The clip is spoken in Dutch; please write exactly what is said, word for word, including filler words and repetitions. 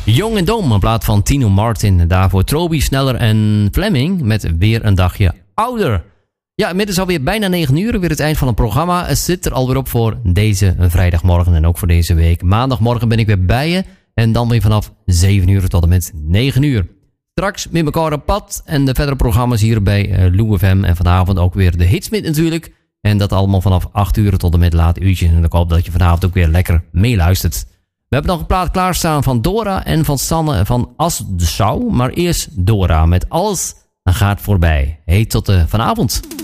Jong en Dom, een plaat van Tino Martin. Daarvoor Trobi, Sneller en Fleming met Weer een dagje ouder. Ja, inmiddels alweer bijna negen uur, weer het eind van het programma. Het zit er alweer op voor deze vrijdagmorgen en ook voor deze week. Maandagmorgen ben ik weer bij je en dan weer vanaf zeven uur tot en met negen uur. Straks met elkaar op pad en de verdere programma's hier bij uh, Lou F M. En vanavond ook weer de Hitsmith natuurlijk. En dat allemaal vanaf acht uur tot en met laat uurtjes. En ik hoop dat je vanavond ook weer lekker meeluistert. We hebben nog een plaat klaarstaan van Dora en van Sanne van As de Sau. Maar eerst Dora met Alles gaat voorbij. Hey, tot uh, vanavond.